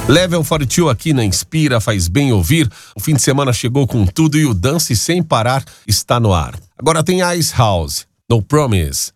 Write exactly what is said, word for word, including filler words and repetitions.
Level quarenta e dois aqui na Inspira, faz bem ouvir. O fim de semana chegou com tudo e o Dance Sem Parar está no ar. Agora tem Ice House, No Promise.